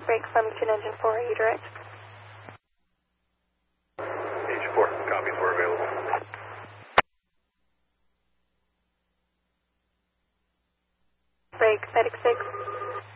break, Flemington engine 4, are you direct? Engine 4, copies, we're available. Break, Medic 6.